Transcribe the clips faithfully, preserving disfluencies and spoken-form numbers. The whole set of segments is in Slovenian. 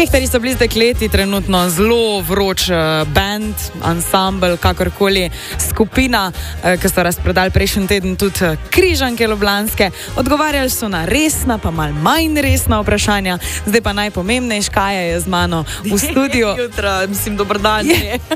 Fehtarji so bili z dekleti trenutno zelo vroč uh, band, ansambl, kakorkoli skupina, uh, ki so razpredali prejšnji teden tudi uh, Križanke ljubljanske. Odgovarjali so na resna, pa malo manj resna vprašanja. Zdaj pa najpomembnejš, Kaja je z mano v studiu. Jutra, mislim, dober dan.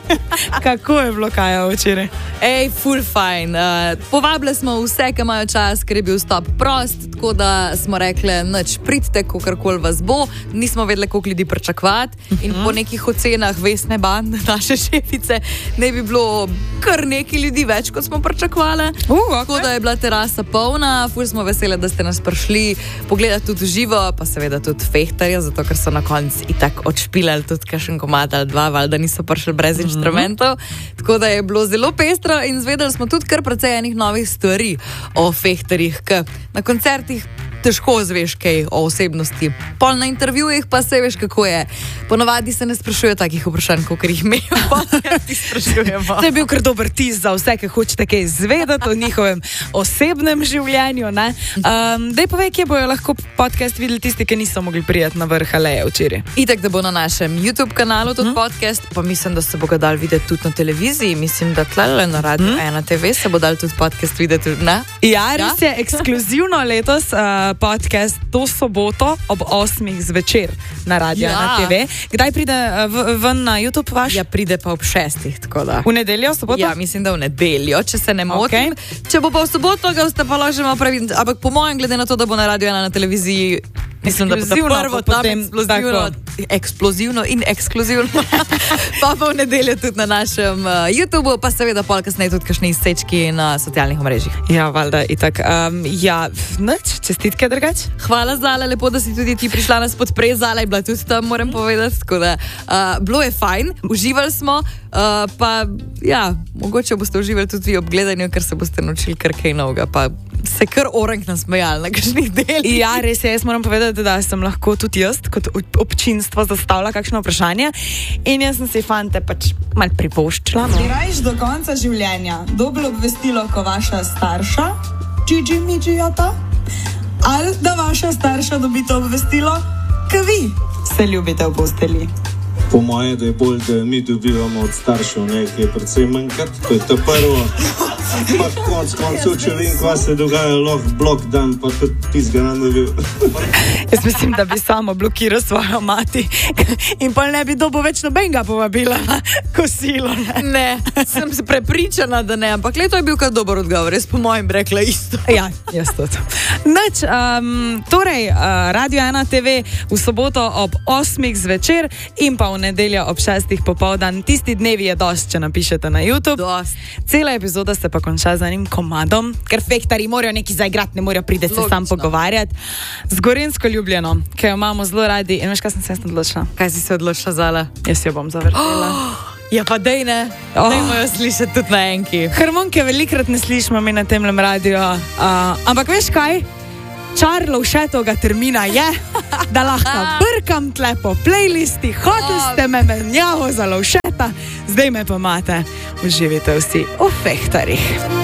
Kako je bilo, Kaja, včeraj? Ej, full fine. Uh, povabili smo vse, ki imajo čas, ker je bil stop prost, tako da smo rekli, nič, pridite, kakorkoli vas bo. Nismo vedeli, koliko ljudi pričakovati. In po nekih ocenah Vesne Band, naše šefice, ne bi bilo kar nekaj ljudi več, kot smo pričakovali. Uh, okay. Tako da je bila terasa polna, ful smo veseli, da ste nas prišli pogledati tudi živo, pa seveda tudi Fehtarja, zato ker so na koncu itak odšpilali tudi kakšen komad ali dva, valjda niso prišli brez mm-hmm. inštrumentov. Tako da je bilo zelo pestro in zvedeli smo tudi kar precej enih novih stvari o Fehtarjih, ki na koncertih težko zveš kaj o osebnosti. Pol na intervjujih pa se veš, kako je. Ponovadi se ne sprašujejo takih vprašanj, kot jih mi v podcastih sprašujemo. To je bil kar dober tis za vse, ki hočete kaj izvedeti o njihovem osebnem življenju. Um, dej povej, kje bojo lahko podcast videli tisti, ki niso mogli prijeti na vrh aleje včeraj. Itak, da bo na našem YouTube kanalu tudi hmm? podcast, pa mislim, da se bo ga dal videti tudi na televiziji. Mislim, da tlele na Radio hmm? ena te ve se bo dal tudi podcast videti. Ne? Ja, res je ekskluzivno letos uh, podcast to soboto ob osmih zvečer na Radio Ja. na te ve. Kdaj pride v, ven na YouTube vaš? Ja, pride pa ob šestih, tako da. V nedeljo, soboto? Ja, mislim, da v nedeljo, če se ne motim. Okay. Če bo pa v soboto, ga ste pa lahko že malo previdni. Ampak po mojem, glede na to, da bo na Radio ena na televiziji, mislim, da bo Ekskluzivno, prvo pa tam potem eksplozivno, eksplozivno in ekskluzivno. Pa pa v nedeljo tudi na našem uh, YouTubeu, pa seveda pol kasneje tudi kakšni izsečki na socialnih omrežjih. Ja, valjda, itak. Um, ja, nič, čestitke drugač. Hvala, Zala, lepo, da si tudi ti prišla nas podpreti. Zala je bila tudi tam, moram povedati. Tako da, uh, bilo je fajn, uživali smo, uh, pa ja, mogoče boste uživali tudi vi ob gledanju, ker se boste naučili kar kaj novega, pa se kar orenk nasmejali na kakšnih delih. Ja, res je, jaz moram povedati, da sem lahko tudi jaz kot občinstvo zastavila kakšno vprašanje in jaz sem si fante pač malo privoščila. No. Bi rajš do konca življenja dobili obvestilo, ko vaša starša, Gigi Midžijata, ali da vaša starša dobite obvestilo, ko vi se ljubite v posteli? Po moje, da je bolj, da mi dobivamo od staršev nekaj predvsem manjkrat. To je to prvo. Pa konc koncev, če vem, kva se dogaja, lahko blok dan, pa tudi tizga nam dobil. Jaz mislim, da bi samo blokiral svojo mati in pa ne bi dobil več nobenega povabila na kosilo. Ne, Ne, sem se prepričana, da ne, ampak leto je bil kar dober odgovor, jaz po mojem rekla isto. Ja, jaz tudi. Nič, um, torej, uh, Radio ena te ve v soboto ob osmih zvečer in pa v nedeljo ob šestih popoldan. Tisti dnevi je dost, če napišete na YouTube. Dost. Cela epizoda se pa konča z enim komadom, ker Fehtarji morajo nekaj zaigrati, ne morajo priti se Logično. sam pogovarjati. Z Gorenjsko Ljubljano, ki jo imamo zelo radi. In veš, kaj sem se jaz odločila? Kaj si se odločila, Zala? Jaz jo bom zavrtela. Oh, ja pa dej ne, Oh. dejmo jo slišati tudi na enki. Harmonike velikrat ne slišimo mi na temlem radiju, uh, ampak veš kaj? Čar Lovšetovega termina je, da lahko brkam tle po playlisti, hotel ste me menjavo za Lovšeta, zdaj me pa imate. Uživite vsi v Fehtarjih.